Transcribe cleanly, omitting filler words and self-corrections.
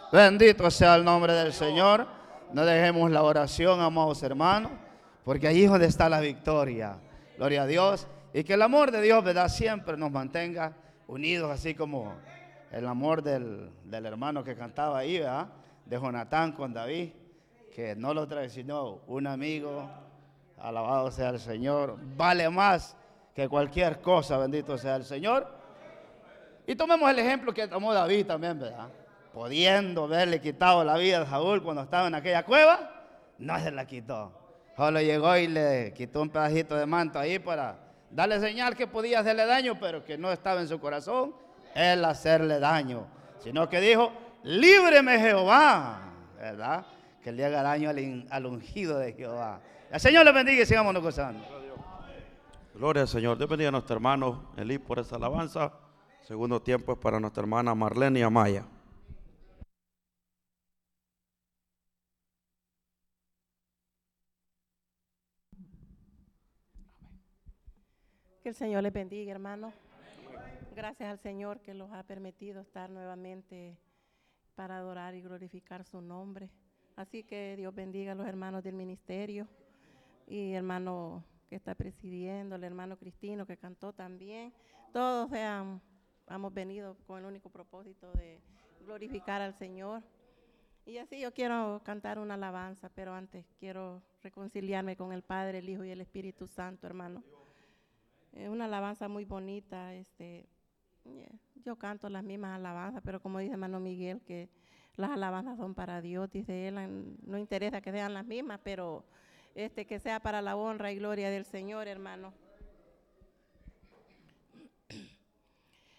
Bendito sea el nombre del Señor. No dejemos la oración, amados hermanos, porque ahí es donde está la victoria. Gloria a Dios. Y que el amor de Dios, ¿verdad?, siempre nos mantenga unidos, así como el amor del hermano que cantaba ahí, ¿verdad?, de Jonatán con David, que no lo traicionó. Un amigo, alabado sea el Señor, vale más que cualquier cosa. Bendito sea el Señor. Y tomemos el ejemplo que tomó David también, ¿verdad? Pudiendo haberle quitado la vida a Saúl cuando estaba en aquella cueva, no se la quitó. Solo llegó y le quitó un pedacito de manto ahí para darle señal que podía hacerle daño, pero que no estaba en su corazón el hacerle daño, sino que dijo: líbreme Jehová, ¿verdad?, que le haga daño al ungido de Jehová. El Señor le bendiga y sigámonos gozando. Gloria al Señor. Dios bendiga a nuestro hermano Elí por esa alabanza. Segundo tiempo es para nuestra hermana Marlene Amaya. Que el Señor les bendiga, hermano. Gracias al Señor que los ha permitido estar nuevamente para adorar y glorificar su nombre. Así que Dios bendiga a los hermanos del ministerio y hermano que está presidiendo, el hermano Cristino que cantó también. Todos hemos venido con el único propósito de glorificar al Señor. Y así yo quiero cantar una alabanza, pero antes quiero reconciliarme con el Padre, el Hijo y el Espíritu Santo, hermano. Una alabanza muy bonita. Yo canto las mismas alabanzas, pero como dice hermano Miguel, que las alabanzas son para Dios, dice él, no interesa que sean las mismas, pero que sea para la honra y gloria del Señor, hermano.